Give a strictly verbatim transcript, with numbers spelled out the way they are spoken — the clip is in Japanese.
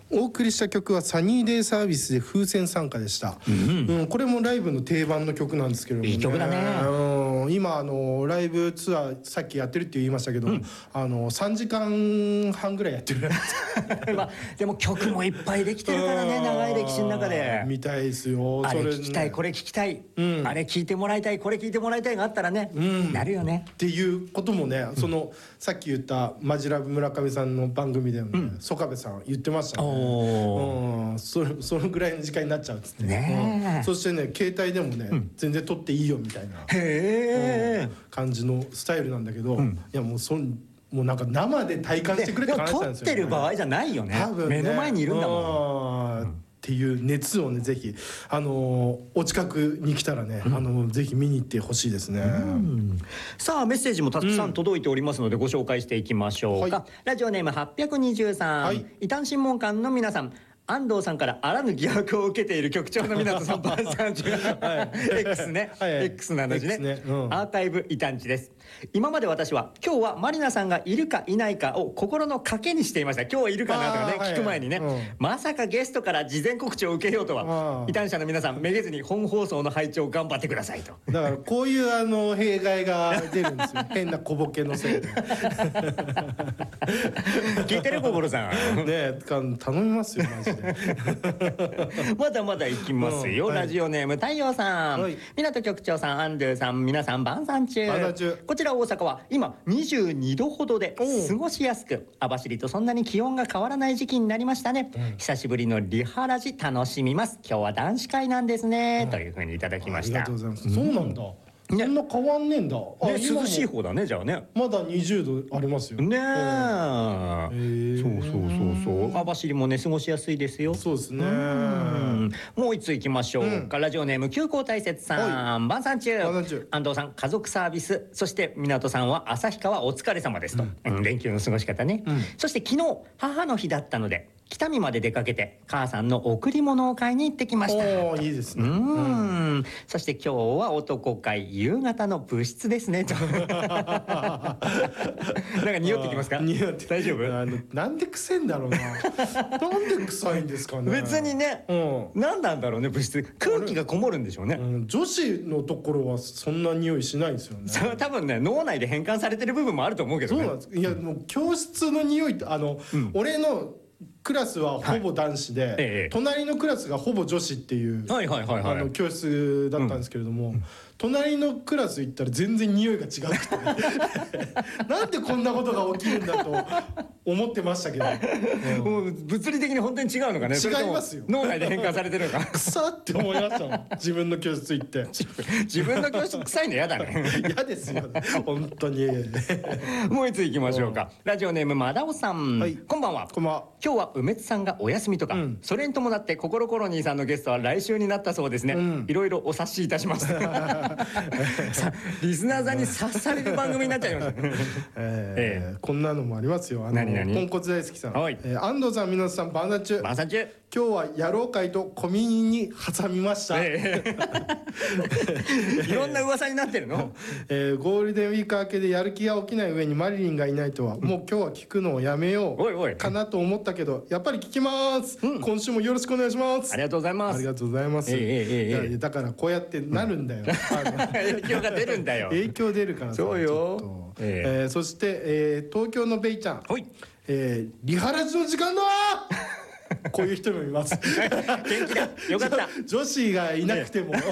お送りした曲はサニーデイサービスで風船参加でした、うんうん、これもライブの定番の曲なんですけども、ね、 いい曲だね。 うん、今あのライブツアーさっきやってるって言いましたけど、うん、あのさんじかんはんぐらいやってるまあ、でも曲もいっぱいできてるからね、長い歴史の中で。 みたいですよ。 あれ聞きたい、これ聞きたい、うん、あれ聞いてもらいたい、これ聞いてもらいたいがあったらね、うん、なるよねっていうこともね、その、うん、さっき言ったマジラブ村上さんの番組でも、ね、うん、曽我部さん言ってましたね。うん、それそのぐらいの時間になっちゃうっつってね、うん、そしてね携帯でもね、うん、全然撮っていいよみたいなへ、うん、感じのスタイルなんだけど、うん、いやもうそんもうなんか生で体感してくれって話なんですよね。 撮ってる場合じゃないよね、多分ね、目の前にいるんだもん、うん、 っていう熱をねぜひあのー、お近くに来たらね、うん、あのー、ぜひ見に行ってほしいですね、うん、 さあメッセージもたくさん届いておりますので、ご紹介していきましょうか、はい、ラジオネームはっぴゃくにじゅうさん、はい、異端審問官の皆さん、安藤さんからあらぬ疑惑を受けている局長の港さんばんさんじゅう X ね、はいはい、X の話ね、ね、うん、アーカイブ異端地です。今まで私は今日はマリナさんがいるかいないかを心の賭けにしていました。今日はいるかなとかね、聞く前にね、うん、まさかゲストから事前告知を受けようとは。異端者の皆さんめげずに本放送の配置を頑張ってくださいと。 だからこういうあの弊害が出るんですよ変な小ボケのせいで聞いてる心さんね、頼みますよマジでまだまだ行きますよ、うん、はい、ラジオネーム太陽さん、はい、港局長さん、アンドゥさん、皆さん晩餐中。こちら大阪は今にじゅうにどほどで過ごしやすく、網走とそんなに気温が変わらない時期になりましたね、うん、久しぶりのリハラジ楽しみます。今日は男子会なんですね、うん、というふうにいただきました。 ありがとうございます、うん、そうなんだ、そんな変わんねえんだ、ね、 涼しい方だねじゃあね。 まだにじゅうどありますよね。えそうそうそうそう、網走もね過ごしやすいですよ。 そうですね。 もう一ついきましょうか、うん、ラジオネーム急行大雪さん、晩餐中。安藤さん家族サービス、そして港さんは旭川お疲れ様ですと、うん、連休の過ごし方ね、うん、そして昨日母の日だったので北見まで出かけて母さんの贈り物を買いに行ってきました。 おー、いいですね。 うん、そして今日は男会夕方の部室ですねとなんか匂ってきますか？ 匂って大丈夫？ あのなんで臭いんだろうななんで臭いんですかね。 別にね、うん、何なんだろうね、部室空気がこもるんでしょうね、うん、 女子のところはそんな匂いしないですよね。 多分ね脳内で変換されてる部分もあると思うけどね。 そうなんです。いやもう教室の匂いってあの、うん、俺のクラスはほぼ男子で、はい、ええ、隣のクラスがほぼ女子っていう教室だったんですけれども、うん、隣のクラス行ったら全然匂いが違くてなんでこんなことが起きるんだと思ってましたけど、 うん、もう物理的に本当に違うのかね。 違いますよ。 脳内で変換されてるのか臭って思いましたもん自分の教室行って自分の教室臭いの嫌だね嫌ですよ本当にもう一ついきましょうか、ラジオネームまだおさん、はい、こんばんは。 こんばんは。 今日は梅津さんがお休みとか、うん、それに伴ってココロコロニーさんのゲストは来週になったそうですね、うん、いろいろお察しいたしますさリスナーさんに察される番組になっちゃいました、 えーえー、こんなのもありますよ。あの何何ポンコツ大好きさん、はい、えー、安藤さん、皆さん晩餐中。 晩餐中。 今日は野郎会と小耳に挟みました、えー、いろんな噂になってるの、 えー、ゴールデンウィーク明けでやる気が起きない上にマリリンがいないとは、うん、もう今日は聞くのをやめようかなと思ったけどやっぱり聞きます、うん、今週もよろしくお願いします。 ありがとうございます。 ありがとうございます、えーえーえー、だからこうやってなるんだよ、うん、 影響が出るんだよ影響出るからさ。 そうよ、 えーえー、そして、えー、東京のベイちゃん、はい、えー、リハラジの時間だこういう人もいます元気だよかった女子がいなくても